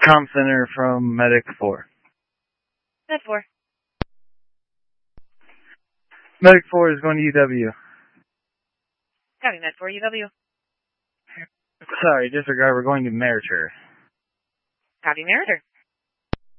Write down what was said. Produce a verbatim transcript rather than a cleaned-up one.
Comm Center from Medic four. Med four. Medic four is going to U W. Copy, Med four, U W. Sorry, disregard, we're going to Meritor. Copy, Meritor.